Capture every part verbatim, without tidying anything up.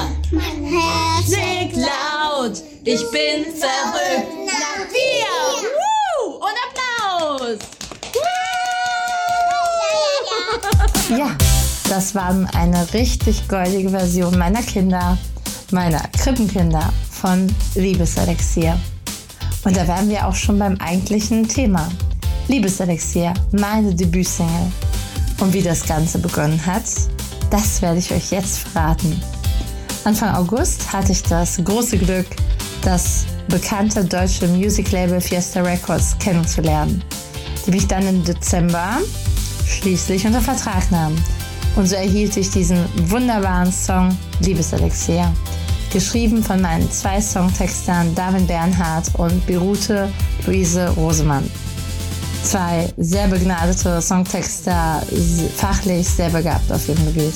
Mein Herz schlägt laut. Ich bin verrückt nach dir. Woo! Und Applaus. Ja, das war eine richtig goldige Version meiner Kinder, meiner Krippenkinder von Liebeselixier. Und da wären wir auch schon beim eigentlichen Thema. Liebeselixier, meine Debütsingle. Und wie das Ganze begonnen hat, das werde ich euch jetzt verraten. Anfang August hatte ich das große Glück, das bekannte deutsche Music-Label Fiesta Records kennenzulernen, die mich dann im Dezember schließlich unter Vertrag nahmen. Und so erhielt ich diesen wunderbaren Song Liebeselixier, geschrieben von meinen zwei Songtextern Darwin Bernhardt und Birute Luise Rosemann. Zwei sehr begnadete Songtexter, fachlich sehr begabt auf ihrem Gebiet.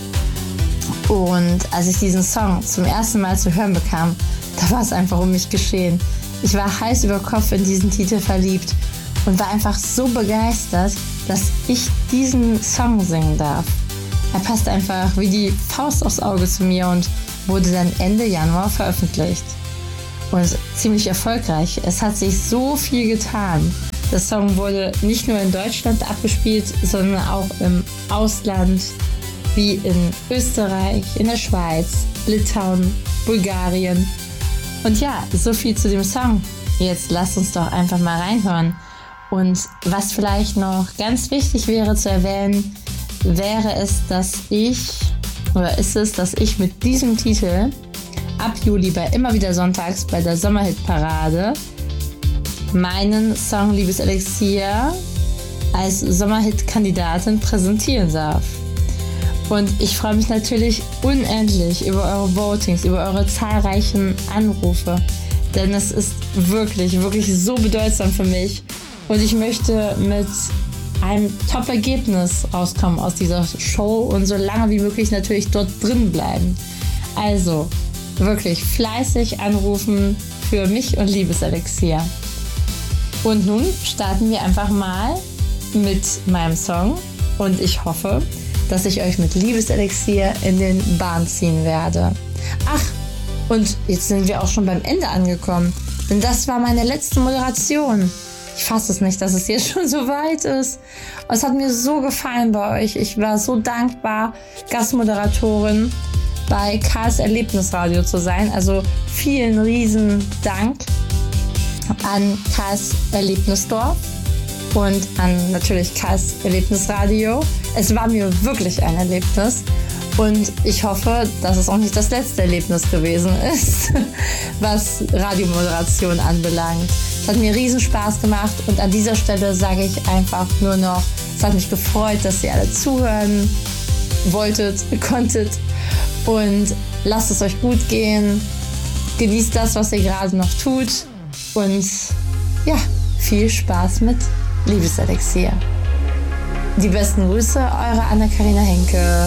Und als ich diesen Song zum ersten Mal zu hören bekam, da war es einfach um mich geschehen. Ich war heiß über Kopf in diesen Titel verliebt und war einfach so begeistert, dass ich diesen Song singen darf. Er passt einfach wie die Faust aufs Auge zu mir und wurde dann Ende Januar veröffentlicht. Und ziemlich erfolgreich. Es hat sich so viel getan. Der Song wurde nicht nur in Deutschland abgespielt, sondern auch im Ausland, wie in Österreich, in der Schweiz, Litauen, Bulgarien. Und ja, so viel zu dem Song. Jetzt lasst uns doch einfach mal reinhören. Und was vielleicht noch ganz wichtig wäre zu erwähnen, wäre es, dass ich, oder ist es, dass ich mit diesem Titel ab Juli bei immer wieder sonntags bei der Sommerhitparade meinen Song Liebeselixier als Sommerhit-Kandidatin präsentieren darf. Und ich freue mich natürlich unendlich über eure Votings, über eure zahlreichen Anrufe, denn es ist wirklich, wirklich so bedeutsam für mich und ich möchte mit einem Top-Ergebnis rauskommen aus dieser Show und so lange wie möglich natürlich dort drin bleiben. Also wirklich fleißig anrufen für mich und Liebeselixier. Und nun starten wir einfach mal mit meinem Song und ich hoffe, dass ich euch mit Liebeselixier in den Bahn ziehen werde. Ach, und jetzt sind wir auch schon beim Ende angekommen, denn das war meine letzte Moderation. Ich fasse es nicht, dass es jetzt schon so weit ist. Es hat mir so gefallen bei euch. Ich war so dankbar, Gastmoderatorin bei Karls Erlebnisradio zu sein. Also vielen riesen Dank an Karls Erlebnisdorf und an natürlich Karls Erlebnisradio. Es war mir wirklich ein Erlebnis und ich hoffe, dass es auch nicht das letzte Erlebnis gewesen ist, was Radiomoderation anbelangt. Es hat mir riesen Spaß gemacht und an dieser Stelle sage ich einfach nur noch, es hat mich gefreut, dass ihr alle zuhören wolltet, konntet und lasst es euch gut gehen. Genießt das, was ihr gerade noch tut und ja, viel Spaß mit Liebeselixier. Die besten Grüße, eure Anna-Karina Henke.